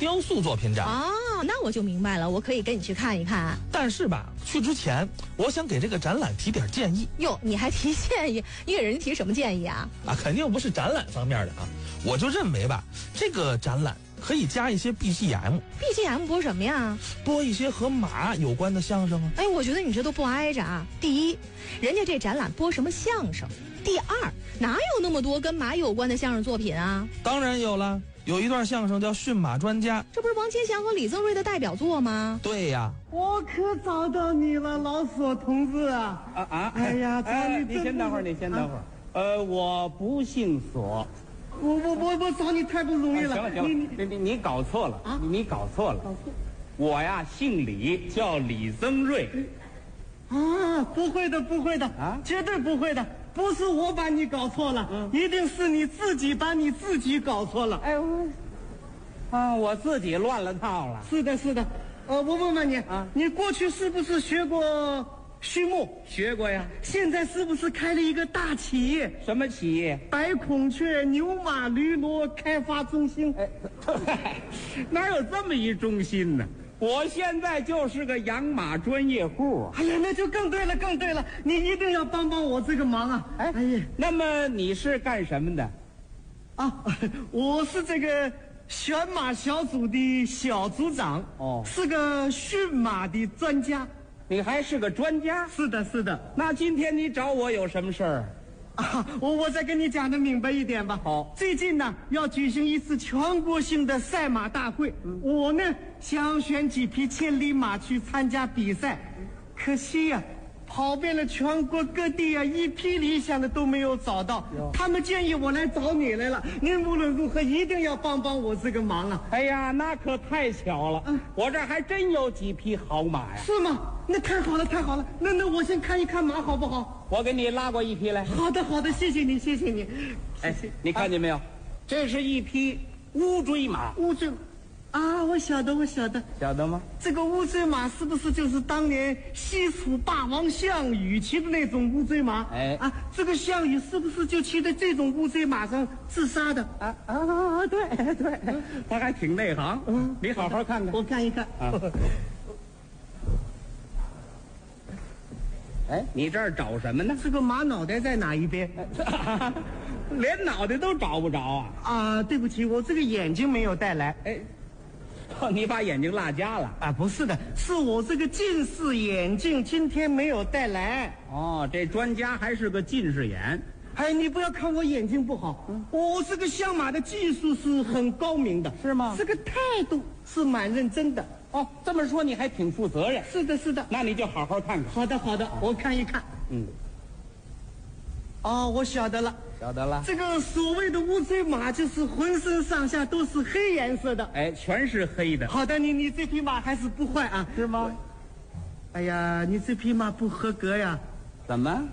雕塑作品展。 哦，那我就明白了，我可以跟你去看一看。 但是吧，去之前我想给这个展览提点建议。 哟，你还提建议？你给人提什么建议啊？ 肯定不是展览方面的啊，我就认为吧，这个展览可以加一些 BGM。BGM 播什么呀？ 播一些和马有关的相声啊。 哎，我觉得你这都不挨着啊。第一，人家这展览播什么相声？第二，哪有那么多跟马有关的相声作品啊？ 当然有了，有一段相声叫《驯马专家》， 这不是王千祥和李增瑞的代表作吗？ 对呀。 我可找到你了，老索同志啊！哎呀， 你先等会儿，我不姓索。 我找你太不容易了。 行了，你搞错了啊！你搞错了。我呀姓李，叫李增瑞。 啊，不会的啊，绝对不会的，不是我把你搞错了，一定是你自己把你自己搞错了。 哎，我自己乱了套了。 是的，我问问你啊，你过去是不是学过畜牧？ 学过呀。 现在是不是开了一个大企业？ 什么企业？ 白孔雀牛马驴骡开发中心。 哪有这么一中心呢？我现在就是个养马专业户。 哎呀，那就更对了，你一定要帮我这个忙啊！哎呀， 那么你是干什么的？ 啊，我是这个选马小组的小组长。哦，是个驯马的专家。 你还是个专家？ 是的。 那今天你找我有什么事儿？ 啊，我再跟你讲的明白一点吧。 好， 最近呢要举行一次全国性的赛马大会，我呢想选几匹千里马去参加比赛，可惜呀，跑遍了全国各地啊，一匹理想的都没有找到。他们建议我来找你来了，您无论如何一定要帮我这个忙啊！ 哎呀，那可太巧了，我这还真有几匹好马呀。 是吗？那太好了，那我先看一看马好不好？ 我给你拉过一匹来。 好的，谢谢你。 哎，你看见没有？这是一匹乌骓马。 乌骓啊，我晓得。 晓得吗？ 这个乌骓马是不是就是当年西楚霸王项羽骑的那种乌骓马？ 哎啊， 这个项羽是不是就骑在这种乌骓马上自杀的？对， 他还挺内行。你好好看看。 我看一看。 哎，你这儿找什么呢？ 这个马脑袋在哪一边？ 连脑袋都找不着啊！ 啊，对不起，我这个眼睛没有带来。 哎，你把眼睛落家了啊？不是的，是我这个近视眼镜今天没有带来。 哦，这专家还是个近视眼。 哎，你不要看我眼睛不好，我这个相马的技术是很高明的。 是吗？ 这个态度是蛮认真的。 哦，这么说你还挺负责任。 是的， 那你就好好看看。 好的，我看一看。哦，我晓得了。这个所谓的乌骓马就是浑身上下都是黑颜色的。 哎，全是黑的。 好的，你这匹马还是不坏啊？ 是吗？ 哎呀，你这匹马不合格呀。 怎么？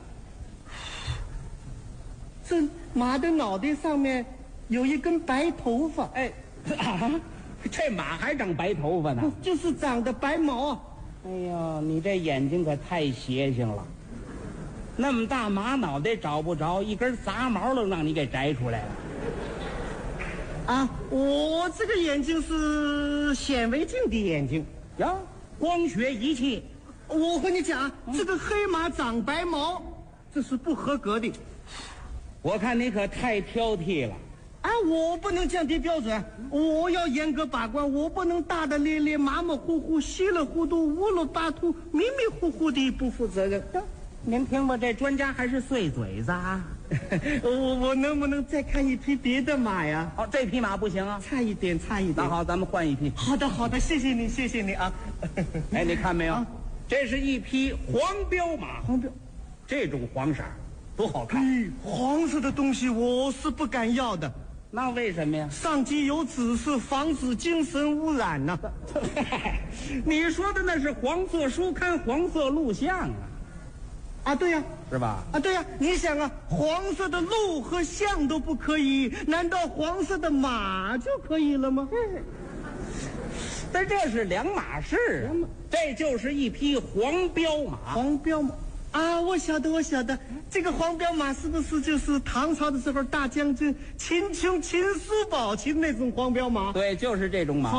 这马的脑袋上面有一根白头发。 哎，这马还长白头发呢？ 就是长的白毛啊。 哎呦，你这眼睛可太邪性了！那么大马脑袋找不着，一根杂毛都让你给摘出来了。 啊，我这个眼睛是显微镜的眼睛呀，光学仪器。 我和你讲，这个黑马长白毛，这是不合格的。 我看你可太挑剔了。 啊，我不能降低标准，我要严格把关，我不能大大咧咧、马马虎虎、稀里糊涂、乌鲁巴秃、迷迷糊糊的不负责任。 您听吧，这专家还是碎嘴子啊。 我能不能再看一匹别的马呀？ 哦，这匹马不行啊， 差一点。 那好，咱们换一匹。 好的，谢谢你啊。 哎，你看没有？这是一匹黄骠马。 黄骠， 这种黄色多好看。 黄色的东西我是不敢要的。 那为什么呀？ 上级有指示防止精神污染呢。 你说的那是黄色书刊、黄色录像啊。 啊，对呀， 是吧？ 啊，对呀，你想啊，黄色的鹿和象都不可以，难道黄色的马就可以了吗？ 但这是两码事啊，这就是一匹黄骠马。 黄骠马啊，我晓得，这个黄骠马是不是就是唐朝的时候大将军秦琼、秦叔宝骑的那种黄骠马？ 对，就是这种马。